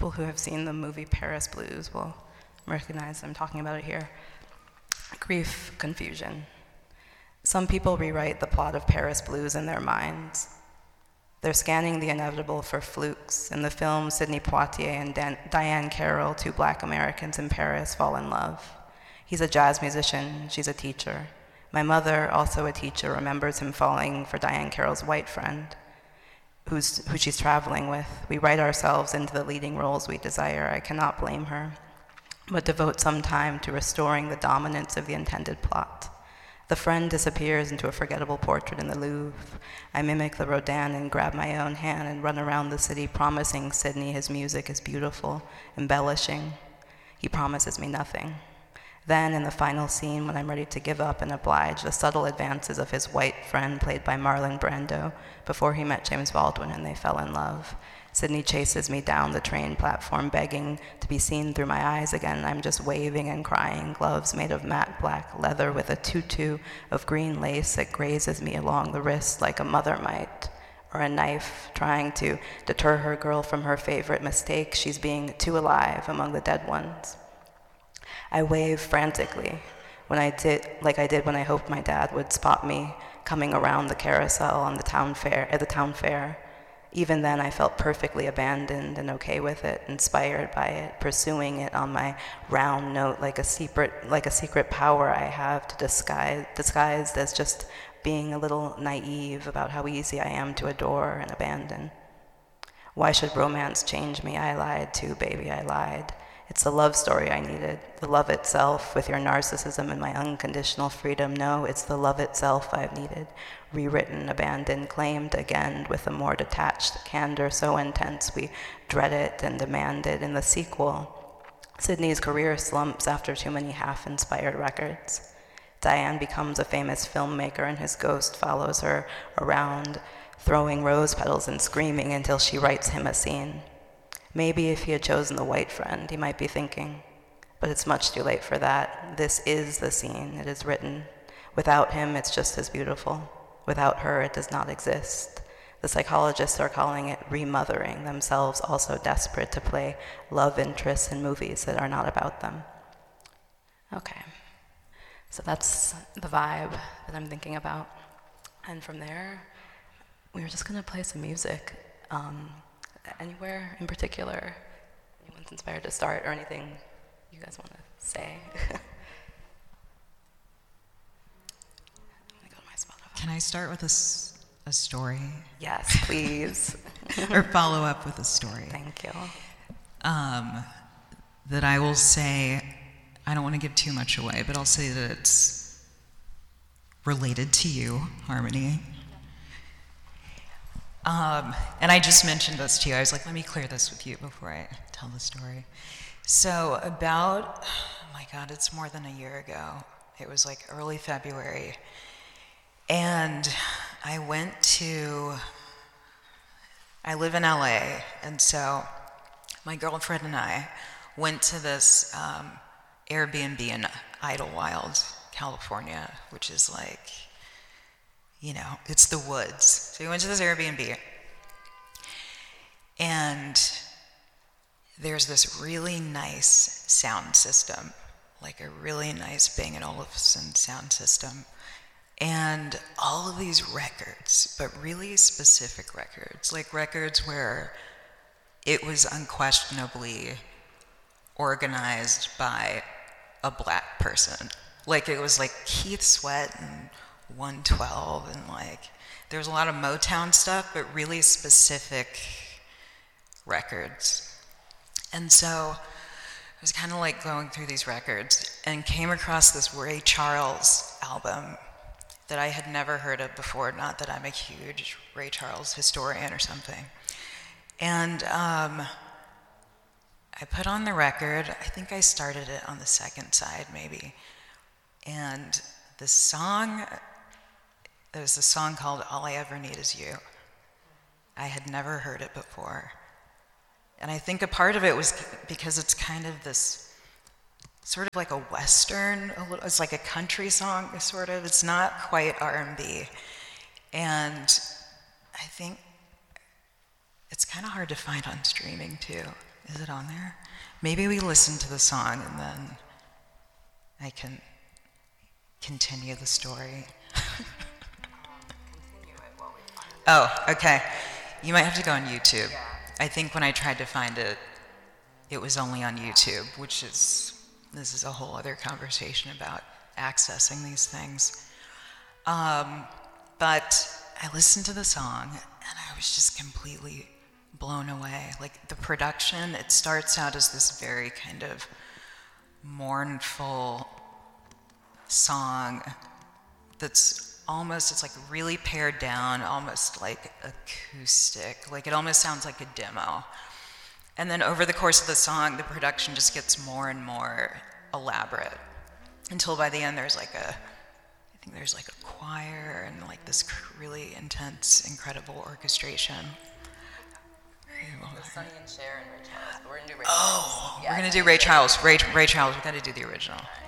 People who have seen the movie Paris Blues will recognize I'm talking about it here. Grief, confusion. Some people rewrite the plot of Paris Blues in their minds. They're scanning the inevitable for flukes. In the film, Sidney Poitier and Diane Carroll, two Black Americans in Paris, fall in love. He's a jazz musician, she's a teacher. My mother, also a teacher, remembers him falling for Diane Carroll's white friend, who she's traveling with. We write ourselves into the leading roles we desire. I cannot blame her, but devote some time to restoring the dominance of the intended plot. The friend disappears into a forgettable portrait in the Louvre. I mimic the Rodin and grab my own hand and run around the city promising Sidney his music is beautiful, embellishing. He promises me nothing. Then, in the final scene, when I'm ready to give up and oblige, the subtle advances of his white friend, played by Marlon Brando, before he met James Baldwin and they fell in love. Sidney chases me down the train platform, begging to be seen through my eyes again. I'm just waving and crying, gloves made of matte black leather with a tutu of green lace that grazes me along the wrist like a mother might, or a knife trying to deter her girl from her favorite mistake. She's being too alive among the dead ones. I wave frantically, like I did when I hoped my dad would spot me coming around the carousel at the town fair. Even then, I felt perfectly abandoned and okay with it, inspired by it, pursuing it on my round note like a secret power I have to disguised as just being a little naive about how easy I am to adore and abandon. Why should romance change me? I lied too, baby, I lied. It's the love story I needed, the love itself with your narcissism and my unconditional freedom. No, it's the love itself I've needed, rewritten, abandoned, claimed again with a more detached candor so intense we dread it and demand it. In the sequel, Sidney's career slumps after too many half-inspired records. Diane becomes a famous filmmaker and his ghost follows her around, throwing rose petals and screaming until she writes him a scene. Maybe if he had chosen the white friend, he might be thinking, but it's much too late for that. This is the scene, it is written. Without him, it's just as beautiful. Without her, it does not exist. The psychologists are calling it remothering, themselves also desperate to play love interests in movies that are not about them. Okay, so that's the vibe that I'm thinking about. And from there, we were just gonna play some music. Anywhere in particular anyone's inspired to start or anything you guys want to say? Let me go to my Spotify. Can I start with a story? Yes, please. Or follow up with a story. Thank you. That I will say, I don't want to give too much away, but I'll say that it's related to you, Harmony. And I just mentioned this to you. I was like, let me clear this with you before I tell the story. So about, oh my God, it's more than a year ago. It was like early February. And I live in LA, and so my girlfriend and I went to this Airbnb in Idlewild, California, which is like, you know, it's the woods. So we went to this Airbnb, and there's this really nice sound system, like a really nice Bang & Olufsen sound system, and all of these records, but really specific records, like records where it was unquestionably organized by a Black person. Like it was like Keith Sweat and 112, and like there was a lot of Motown stuff, but really specific records. And so I was kind of like going through these records and came across this Ray Charles album that I had never heard of before, not that I'm a huge Ray Charles historian or something. And I put on the record, I think I started it on the second side maybe, and the song, there was a song called All I Ever Need Is You. I had never heard it before. And I think a part of it was because it's kind of this, sort of like a Western, it's like a country song, sort of. It's not quite R&B. And I think it's kind of hard to find on streaming too. Is it on there? Maybe we listen to the song and then I can continue the story. Oh, okay. You might have to go on YouTube. I think when I tried to find it, it was only on YouTube, this is a whole other conversation about accessing these things. But I listened to the song and I was just completely blown away. Like the production, it starts out as this very kind of mournful song that's almost, it's like really pared down, almost like acoustic. Like it almost sounds like a demo. And then over the course of the song, the production just gets more and more elaborate until by the end there's like a choir and like this really intense, incredible orchestration. Sonny and Cher and Ray Charles. We're gonna do Ray Charles. Oh, we're gonna do Ray Charles. Ray Charles. We got to do the original.